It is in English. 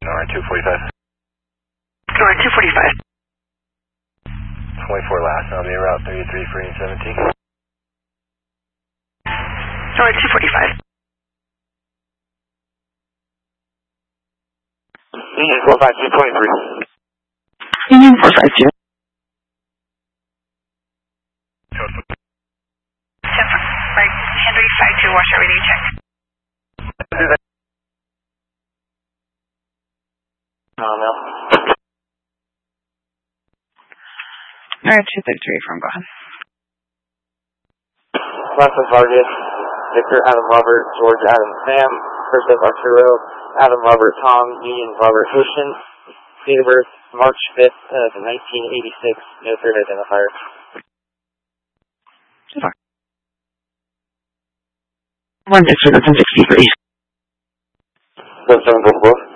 Alright, 245. Alright, 245. 24 last. I'll be route 33 for 817. Alright, 245. Union 45223. Union 452. 10 right, Henry 52, watch our radio check. No. Alright, 233 from, go ahead. Last of Vargas, Victor Adam Robert, George Adam Sam, first of Arturo, Adam Robert Tom, Union Robert Ocean, date of birth March 5th of 1986, no third identifier. Good luck. 1 Victor, that's in 63. 7744.